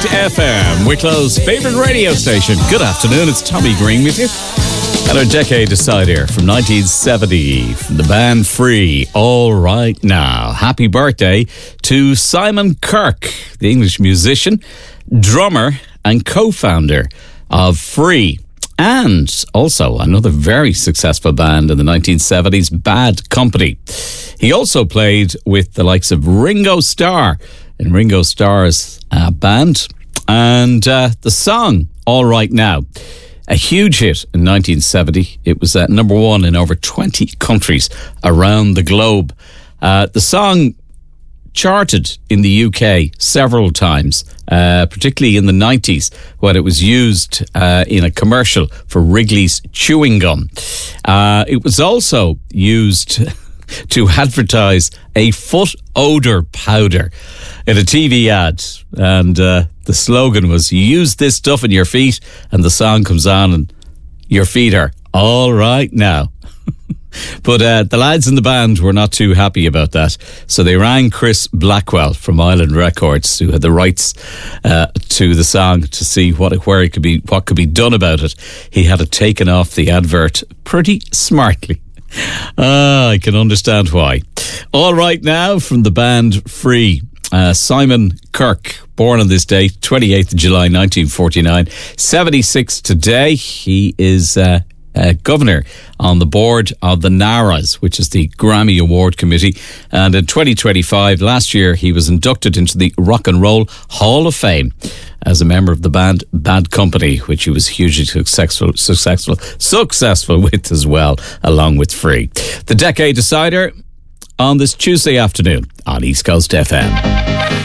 FM, Wicklow's favourite radio station. Good afternoon, it's Tommy Green with you. And our decade decider from 1970, from the band Free, All Right Now. Happy birthday to Simon Kirke, the English musician, drummer and co-founder of Free. And also another very successful band in the 1970s, Bad Company. He also played with the likes of Ringo Starr in Ringo Starr's band. And the song, All Right Now, a huge hit in 1970. It was number one in over 20 countries around the globe. The song charted in the UK several times, particularly in the 90s when it was used in a commercial for Wrigley's chewing gum. It was also used to advertise a foot odour powder in a TV ad, and the slogan was, use this stuff in your feet, and the song comes on and your feet are all right now. But the lads in the band were not too happy about that, so they rang Chris Blackwell from Island Records, who had the rights to the song, to see what could be done about it. He had it taken off the advert pretty smartly. I can understand why. All Right Now from the band Free. Simon Kirke, born on this date, 28th of July 1949, 76 today. He is governor on the board of the NARAs, which is the Grammy Award Committee. And in 2025, last year, he was inducted into the Rock and Roll Hall of Fame as a member of the band Bad Company, which he was hugely successful with as well, along with Free. The Decade Decider on this Tuesday afternoon on East Coast FM.